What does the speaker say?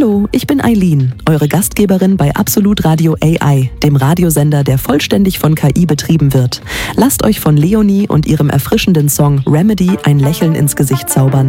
Hallo, ich bin Eileen, eure Gastgeberin bei Absolut Radio AI, dem Radiosender, der vollständig von KI betrieben wird. Lasst euch von Leonie und ihrem erfrischenden Song Remedy ein Lächeln ins Gesicht zaubern.